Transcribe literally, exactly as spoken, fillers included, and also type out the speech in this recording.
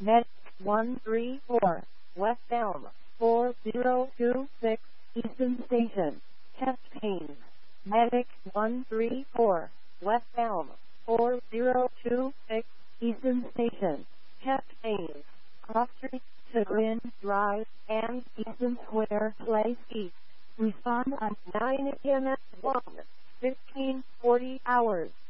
Medic one three four, westbound, four zero two six, Easton Station, chest pains. Medic one three four, westbound, four zero two six, Easton Station, chest pains. Cross Street, Chagrin Drive, and Easton Square Place East. Respond at nine A M at one fifteen forty hours.